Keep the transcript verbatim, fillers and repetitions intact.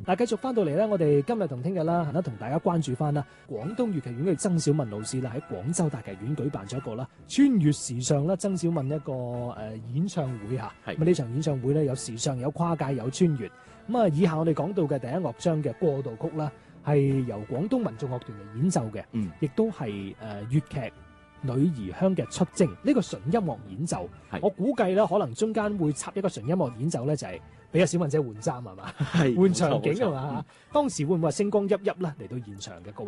嗱，繼續翻到嚟咧，我哋今日同聽日啦，同大家關注翻啦，廣東粵劇院嘅曾小敏老師啦，喺廣州大劇院舉辦咗一個啦穿越時尚啦，曾小敏一個誒、呃、演唱會嚇。咁呢場演唱會咧有時尚、有跨界、有穿越。咁啊，以下我哋講到嘅第一樂章嘅過渡曲啦，係由廣東民眾樂團嚟演奏嘅，嗯，亦都係誒粵劇女兒香嘅出征。呢、這個純音樂演奏，我估計咧可能中間會插一個純音樂演奏咧，就係、是。俾阿小敏姐換衫係嘛，換場景係嘛？當時會唔會話星光熠熠啦嚟到現場嘅各位？